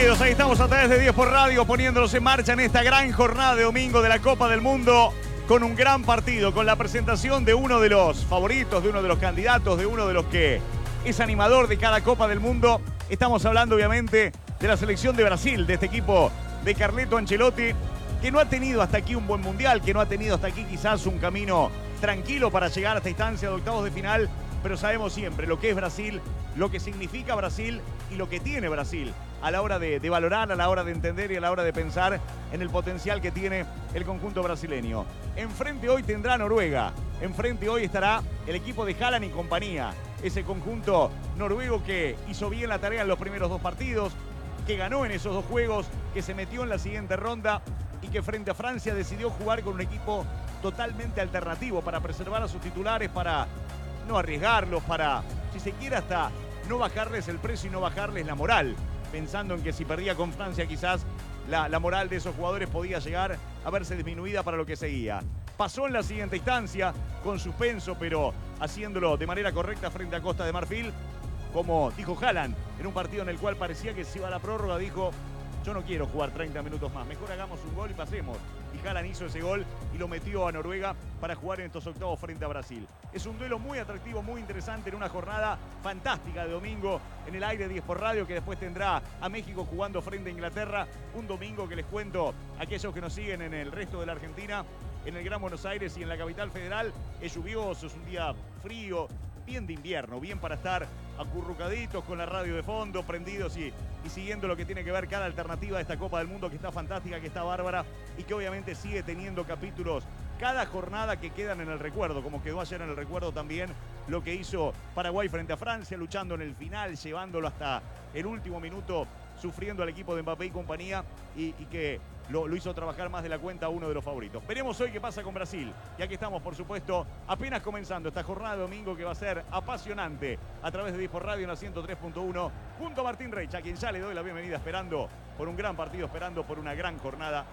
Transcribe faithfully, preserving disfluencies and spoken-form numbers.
Bienvenidos, ahí estamos a través de diez por Radio, poniéndolos en marcha en esta gran jornada de domingo de la Copa del Mundo, con un gran partido, con la presentación de uno de los favoritos, de uno de los candidatos, de uno de los que es animador de cada Copa del Mundo. Estamos hablando obviamente de la selección de Brasil, de este equipo de Carleto Ancelotti, que no ha tenido hasta aquí un buen mundial, que no ha tenido hasta aquí quizás un camino tranquilo para llegar a esta instancia de octavos de final, pero sabemos siempre lo que es Brasil, lo que significa Brasil y lo que tiene Brasil a la hora de, de valorar, a la hora de entender y a la hora de pensar en el potencial que tiene el conjunto brasileño. Enfrente hoy tendrá Noruega, enfrente hoy estará el equipo de Haaland y compañía, ese conjunto noruego que hizo bien la tarea en los primeros dos partidos, que ganó en esos dos juegos, que se metió en la siguiente ronda y que frente a Francia decidió jugar con un equipo totalmente alternativo para preservar a sus titulares, para no arriesgarlos, para, si se quiere, hasta no bajarles el precio y no bajarles la moral, pensando en que si perdía con Francia quizás la, la moral de esos jugadores podía llegar a verse disminuida para lo que seguía. Pasó en la siguiente instancia, con suspenso, pero haciéndolo de manera correcta frente a Costa de Marfil, como dijo Haaland, en un partido en el cual parecía que se iba a la prórroga, dijo: yo no quiero jugar treinta minutos más, mejor hagamos un gol y pasemos. Y Haaland hizo ese gol y lo metió a Noruega para jugar en estos octavos frente a Brasil. Es un duelo muy atractivo, muy interesante en una jornada fantástica de domingo en el aire diez por Radio, que después tendrá a México jugando frente a Inglaterra. Un domingo que les cuento a aquellos que nos siguen en el resto de la Argentina, en el Gran Buenos Aires y en la capital federal, es lluvioso, es un día frío, bien de invierno, bien para estar acurrucaditos con la radio de fondo, prendidos y, y siguiendo lo que tiene que ver cada alternativa de esta Copa del Mundo, que está fantástica, que está bárbara y que obviamente sigue teniendo capítulos cada jornada que quedan en el recuerdo, como quedó ayer en el recuerdo también lo que hizo Paraguay frente a Francia, luchando en el final, llevándolo hasta el último minuto, sufriendo al equipo de Mbappé y compañía, y, y que lo, lo hizo trabajar más de la cuenta a uno de los favoritos. Veremos hoy qué pasa con Brasil. Y aquí estamos, por supuesto, apenas comenzando esta jornada de domingo que va a ser apasionante a través de diez por Radio en la ciento tres punto uno, junto a Martín Reich, a quien ya le doy la bienvenida, esperando por un gran partido, esperando por una gran jornada